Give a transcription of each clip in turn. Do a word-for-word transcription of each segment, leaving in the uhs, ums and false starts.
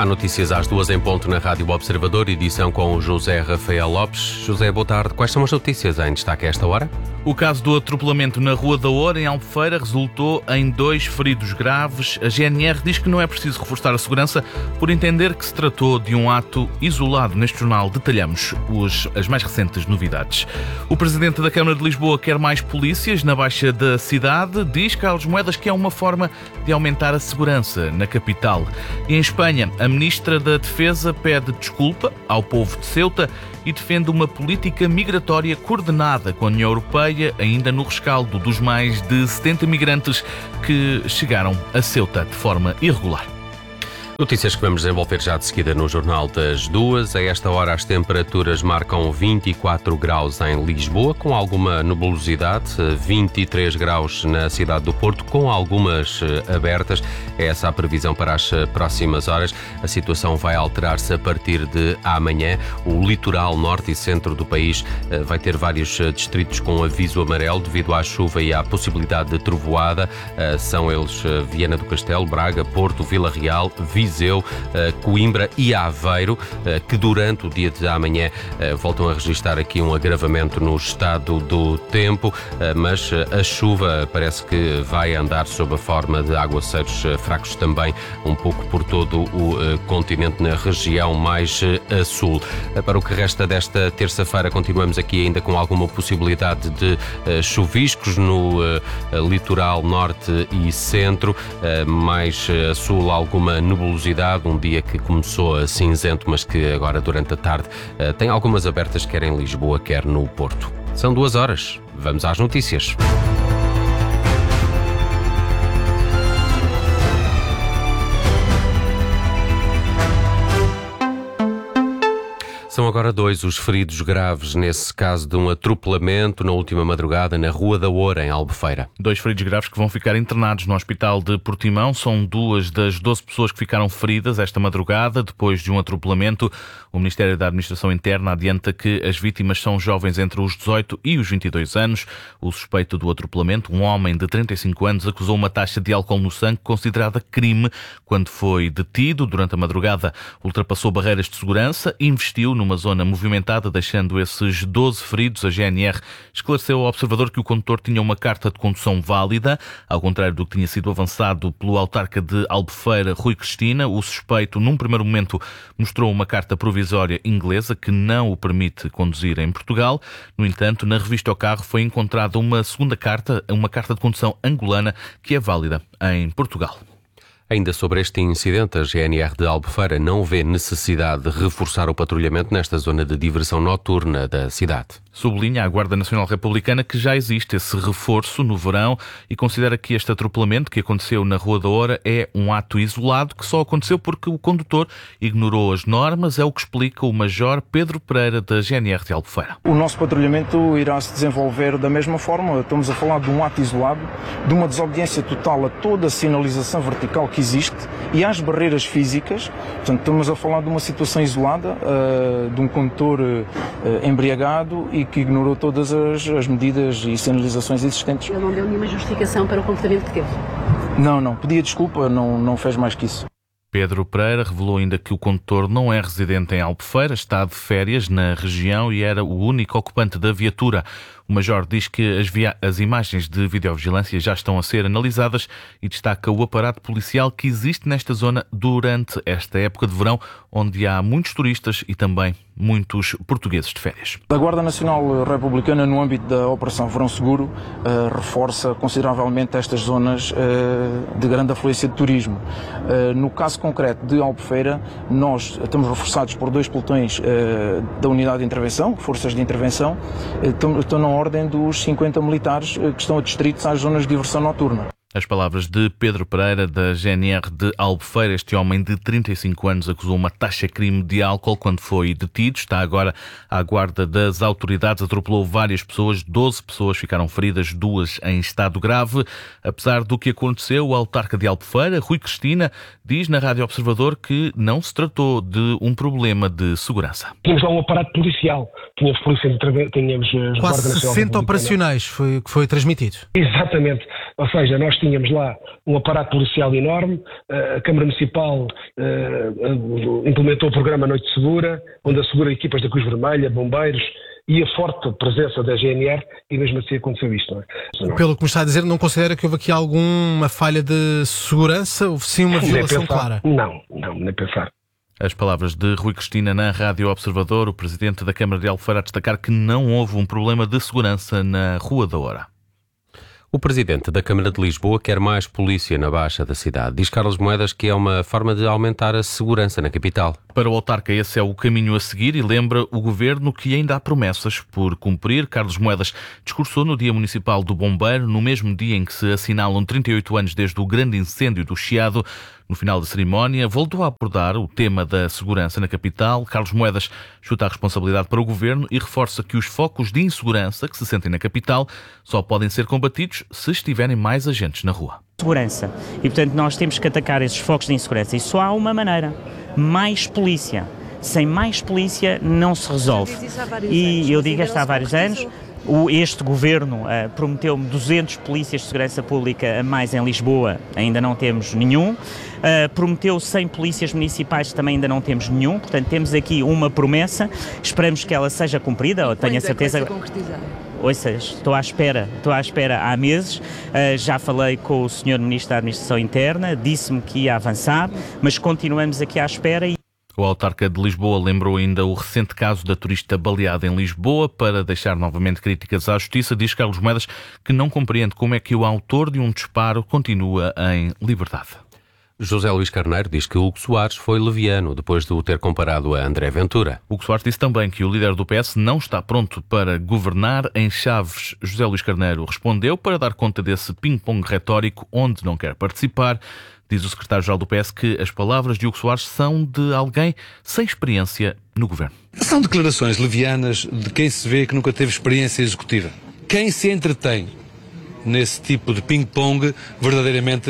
Há notícias às duas em ponto na Rádio Observador, edição com o José Rafael Lopes. José, boa tarde. Quais são as notícias em destaque a esta hora? O caso do atropelamento na Rua da Oura, em Albufeira, resultou em dois feridos graves. A G N R diz que não é preciso reforçar a segurança por entender que se tratou de um ato isolado. Neste jornal detalhamos os, as mais recentes novidades. O Presidente da Câmara de Lisboa quer mais polícias na Baixa da cidade. Diz Carlos Moedas que é uma forma de aumentar a segurança na capital. E em Espanha, a Ministra da Defesa pede desculpa ao povo de Ceuta e defende uma política migratória coordenada com a União Europeia, ainda no rescaldo dos mais de setenta migrantes que chegaram a Ceuta de forma irregular. Notícias que vamos desenvolver já de seguida no Jornal das Duas. A esta hora as temperaturas marcam vinte e quatro graus em Lisboa, com alguma nebulosidade, vinte e três graus na cidade do Porto, com algumas abertas. É essa a previsão para as próximas horas. A situação vai alterar-se a partir de amanhã. O litoral norte e centro do país vai ter vários distritos com aviso amarelo devido à chuva e à possibilidade de trovoada. São eles Viana do Castelo, Braga, Porto, Vila Real, Viseu, Coimbra e Aveiro, que durante o dia de amanhã voltam a registrar aqui um agravamento no estado do tempo, mas a chuva parece que vai andar sob a forma de aguaceiros fracos também um pouco por todo o continente na região mais a sul. Para o que resta desta terça-feira continuamos aqui ainda com alguma possibilidade de chuviscos no litoral norte e centro, mais a sul alguma nebulosidade. Um dia que começou cinzento, mas que agora durante a tarde tem algumas abertas, quer em Lisboa, quer no Porto. São duas horas. Vamos às notícias. São agora dois os feridos graves nesse caso de um atropelamento na última madrugada na Rua da Oura, em Albufeira. Dois feridos graves que vão ficar internados no Hospital de Portimão. São duas das doze pessoas que ficaram feridas esta madrugada depois de um atropelamento. O Ministério da Administração Interna adianta que as vítimas são jovens entre os dezoito e os vinte e dois anos. O suspeito do atropelamento, um homem de trinta e cinco anos, acusou uma taxa de álcool no sangue considerada crime quando foi detido. Durante a madrugada ultrapassou barreiras de segurança e investiu numa zona movimentada, deixando esses doze feridos. A G N R esclareceu ao Observador que o condutor tinha uma carta de condução válida, ao contrário do que tinha sido avançado pelo autarca de Albufeira, Rui Cristina. O suspeito, num primeiro momento, mostrou uma carta provisória inglesa que não o permite conduzir em Portugal. No entanto, na revista ao carro foi encontrada uma segunda carta, uma carta de condução angolana, que é válida em Portugal. Ainda sobre este incidente, a G N R de Albufeira não vê necessidade de reforçar o patrulhamento nesta zona de diversão noturna da cidade. Sublinha a Guarda Nacional Republicana que já existe esse reforço no verão e considera que este atropelamento que aconteceu na Rua da Oura é um ato isolado que só aconteceu porque o condutor ignorou as normas. É o que explica o Major Pedro Pereira da G N R de Albufeira. O nosso patrulhamento irá se desenvolver da mesma forma. Estamos a falar de um ato isolado, de uma desobediência total a toda a sinalização vertical que existe e às barreiras físicas. Portanto, estamos a falar de uma situação isolada, uh, de um condutor uh, embriagado e que ignorou todas as, as medidas e sinalizações existentes. Ele não deu nenhuma justificação para o comportamento que teve? Não, não. Pedia desculpa, não, não fez mais que isso. Pedro Pereira revelou ainda que o condutor não é residente em Albufeira, está de férias na região e era o único ocupante da viatura. O Major diz que as, via... as imagens de videovigilância já estão a ser analisadas e destaca o aparato policial que existe nesta zona durante esta época de verão, onde há muitos turistas e também muitos portugueses de férias. A Guarda Nacional Republicana, no âmbito da Operação Verão Seguro, uh, reforça consideravelmente estas zonas uh, de grande afluência de turismo. Uh, no caso concreto de Albufeira, nós estamos reforçados por dois pelotões uh, da Unidade de Intervenção, Forças de Intervenção, uh, estão, estão na ordem dos cinquenta militares uh, que estão adstritos às zonas de diversão noturna. As palavras de Pedro Pereira, da G N R de Albufeira. Este homem de trinta e cinco anos acusou uma taxa-crime de álcool quando foi detido. Está agora à guarda das autoridades. Atropelou várias pessoas. doze pessoas ficaram feridas, duas em estado grave. Apesar do que aconteceu, o autarca de Albufeira, Rui Cristina, diz na Rádio Observador que não se tratou de um problema de segurança. Tínhamos lá um aparato policial. Tínhamos polícia de tínhamos quase sessenta operacionais foi que foi transmitido. Exatamente. Ou seja, nós tínhamos lá um aparato policial enorme, a Câmara Municipal uh, implementou o programa Noite Segura, onde assegura equipas da Cruz Vermelha, bombeiros e a forte presença da G N R, e mesmo assim aconteceu isto. Não é? Pelo que me está a dizer, não considera que houve aqui alguma falha de segurança? Houve sim uma violação clara? Não, não, nem pensar. As palavras de Rui Cristina na Rádio Observador, o presidente da Câmara de Albufeira, a destacar que não houve um problema de segurança na Rua da Hora. O presidente da Câmara de Lisboa quer mais polícia na Baixa da cidade. Diz Carlos Moedas que é uma forma de aumentar a segurança na capital. Para o autarca, esse é o caminho a seguir e lembra o governo que ainda há promessas por cumprir. Carlos Moedas discursou no Dia Municipal do Bombeiro, no mesmo dia em que se assinalam trinta e oito anos desde o grande incêndio do Chiado. No final da cerimónia, voltou a abordar o tema da segurança na capital. Carlos Moedas chuta a responsabilidade para o governo e reforça que os focos de insegurança que se sentem na capital só podem ser combatidos se estiverem mais agentes na rua. Segurança. E, portanto, nós temos que atacar esses focos de insegurança. E só há uma maneira: mais polícia. Sem mais polícia não se resolve. E eu digo isto há vários anos. Este governo uh, prometeu-me duzentos polícias de segurança pública a mais em Lisboa, ainda não temos nenhum. Uh, prometeu cem polícias municipais, também ainda não temos nenhum. Portanto, temos aqui uma promessa, esperamos que ela seja cumprida, ou tenho a certeza. É que vai ser concretizada? Ouça, estou à espera, estou à espera há meses, uh, já falei com o senhor Ministro da Administração Interna, disse-me que ia avançar, mas continuamos aqui à espera. E... O autarca de Lisboa lembrou ainda o recente caso da turista baleada em Lisboa. Para deixar novamente críticas à Justiça, diz Carlos Moedas que não compreende como é que o autor de um disparo continua em liberdade. José Luís Carneiro diz que Hugo Soares foi leviano depois de o ter comparado a André Ventura. Hugo Soares disse também que o líder do P S não está pronto para governar. Em Chaves, José Luís Carneiro respondeu para dar conta desse ping-pong retórico onde não quer participar. Diz o secretário-geral do P S que as palavras de Hugo Soares são de alguém sem experiência no governo. São declarações levianas de quem se vê que nunca teve experiência executiva. Quem se entretém nesse tipo de ping-pong verdadeiramente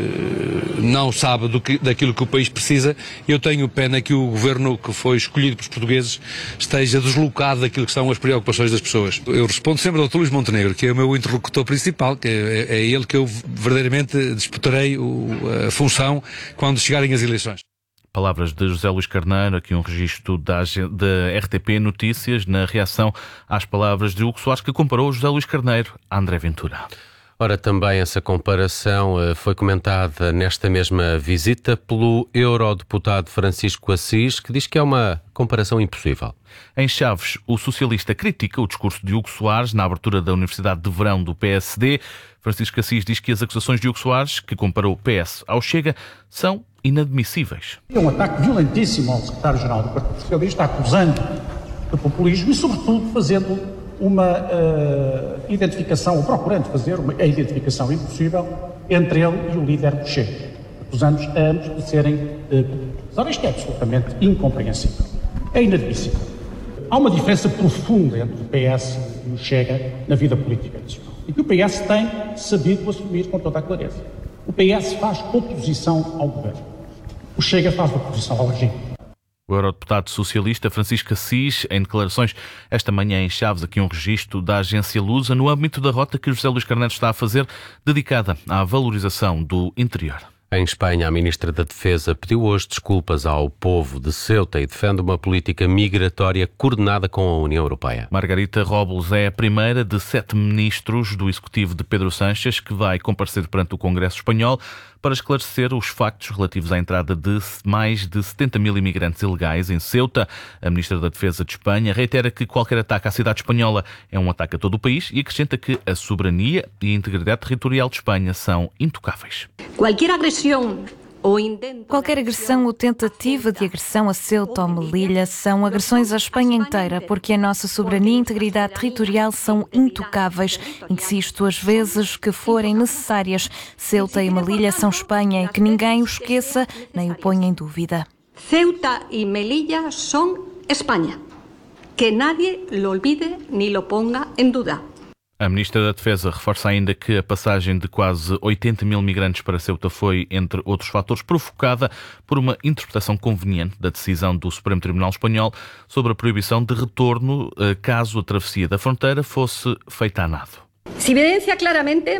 eh, não sabe do que, daquilo que o país precisa. Eu tenho pena que o governo que foi escolhido pelos portugueses esteja deslocado daquilo que são as preocupações das pessoas. Eu respondo sempre ao doutor Luís Montenegro, que é o meu interlocutor principal, que é, é ele que eu verdadeiramente disputarei o, a função quando chegarem as eleições. Palavras de José Luís Carneiro, aqui um registro da, da R T P Notícias, na reação às palavras de Hugo Soares, que comparou José Luís Carneiro a André Ventura. Ora, também essa comparação foi comentada nesta mesma visita pelo eurodeputado Francisco Assis, que diz que é uma comparação impossível. Em Chaves, o socialista critica o discurso de Hugo Soares na abertura da Universidade de Verão do P S D. Francisco Assis diz que as acusações de Hugo Soares, que comparou o P S ao Chega, são inadmissíveis. É um ataque violentíssimo ao secretário-geral do Partido Socialista, acusando de populismo e, sobretudo, fazendo uma uh, identificação, ou procurando fazer uma, a identificação impossível entre ele e o líder do Chega, acusando-os a ambos de serem uh, ora, isto é absolutamente incompreensível. É inadmissível. Há uma diferença profunda entre o P S e o Chega na vida política nacional, e que o P S tem sabido assumir com toda a clareza. O P S faz oposição ao governo. O Chega faz oposição ao regime. O eurodeputado socialista Francisco Assis, em declarações esta manhã em Chaves, aqui um registro da agência Lusa, no âmbito da rota que José Luís Carneiro está a fazer, dedicada à valorização do interior. Em Espanha, a ministra da Defesa pediu hoje desculpas ao povo de Ceuta e defende uma política migratória coordenada com a União Europeia. Margarita Robles é a primeira de sete ministros do executivo de Pedro Sánchez que vai comparecer perante o Congresso espanhol para esclarecer os factos relativos à entrada de mais de setenta mil imigrantes ilegais em Ceuta. A ministra da Defesa de Espanha reitera que qualquer ataque à cidade espanhola é um ataque a todo o país e acrescenta que a soberania e a integridade territorial de Espanha são intocáveis. Qualquer agressão Qualquer agressão ou tentativa de agressão a Ceuta ou Melilla são agressões à Espanha inteira, porque a nossa soberania e integridade territorial são intocáveis. Insisto as vezes que forem necessárias. Ceuta e Melilla são Espanha e que ninguém o esqueça nem o ponha em dúvida. Ceuta e Melilla são Espanha. Que nadie lo olvide ni lo ponga em dúvida. A Ministra da Defesa reforça ainda que a passagem de quase oitenta mil migrantes para Ceuta foi, entre outros fatores, provocada por uma interpretação conveniente da decisão do Supremo Tribunal Espanhol sobre a proibição de retorno caso a travessia da fronteira fosse feita a nado. Se evidencia claramente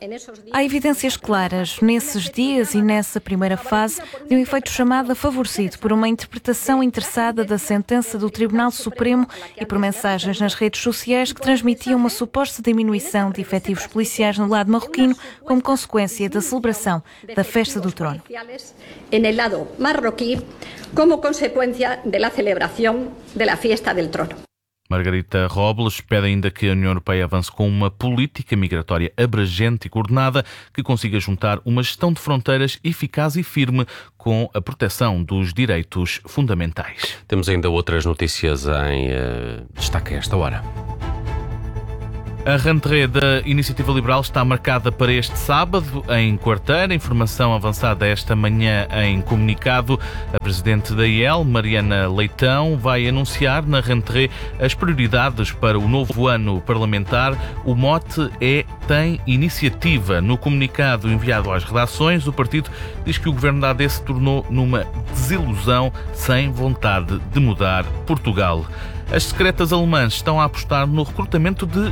Há evidências claras, nesses dias e nessa primeira fase, de um efeito chamado favorecido por uma interpretação interessada da sentença do Tribunal Supremo e por mensagens nas redes sociais que transmitiam uma suposta diminuição de efetivos policiais no lado marroquino como consequência da celebração da Festa do Trono. En el lado marroquí, como consecuencia de la celebración de la Fiesta del Trono. Margarita Robles pede ainda que a União Europeia avance com uma política migratória abrangente e coordenada que consiga juntar uma gestão de fronteiras eficaz e firme com a proteção dos direitos fundamentais. Temos ainda outras notícias em uh, destaque a esta hora. A rentrée da Iniciativa Liberal está marcada para este sábado em Quarteira. Informação avançada esta manhã em comunicado. A presidente da I E L, Mariana Leitão, vai anunciar na rentrée as prioridades para o novo ano parlamentar. O mote é Tem Iniciativa. No comunicado enviado às redações, o partido diz que o governo da A D se tornou numa desilusão sem vontade de mudar Portugal. As secretas alemãs estão a apostar no recrutamento de